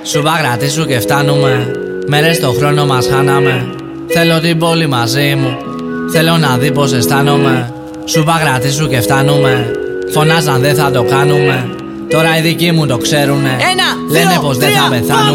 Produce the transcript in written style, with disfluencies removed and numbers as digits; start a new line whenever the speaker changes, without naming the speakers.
Σου παγρατήσου και φτάνουμε. Μέρες στο χρόνο μας χάναμε. Θέλω την πόλη μαζί μου. Θέλω να δει πως αισθάνομαι. Σου παγρατήσου και φτάνουμε. Φωνάζαν δεν θα το κάνουμε. Τώρα οι δικοί μου το ξέρουνε. Λένε πως δεν θα πεθάνουμε.